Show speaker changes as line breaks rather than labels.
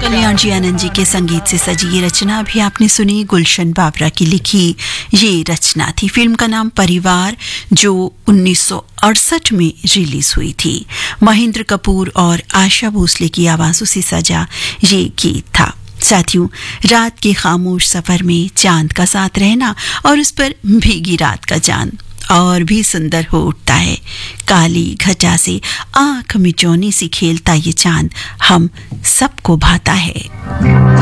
कल्याण जी आनंद जी के संगीत से सजी ये रचना भी आपने सुनी, गुलशन बाबरा की लिखी ये रचना थी। फिल्म का नाम परिवार, जो 1968 में रिलीज हुई थी। महेंद्र कपूर और आशा भोसले की आवाजों से सजा ये गीत था। साथियों, रात के खामोश सफर में चांद का साथ रहना और उस पर भीगी रात का चांद और भी सुंदर हो उठता है। काली घटा से आंख मिचौनी सी खेलता ये चांद हम सबको भाता है।